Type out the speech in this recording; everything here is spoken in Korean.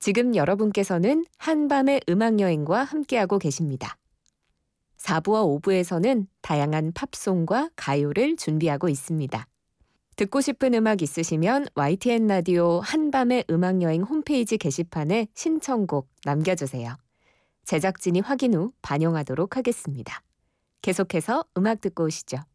지금 여러분께서는 한밤의 음악여행과 함께하고 계십니다. 4부와 5부에서는 다양한 팝송과 가요를 준비하고 있습니다. 듣고 싶은 음악 있으시면 YTN 라디오 한밤의 음악여행 홈페이지 게시판에 신청곡 남겨주세요. 제작진이 확인 후 반영하도록 하겠습니다. 계속해서 음악 듣고 오시죠.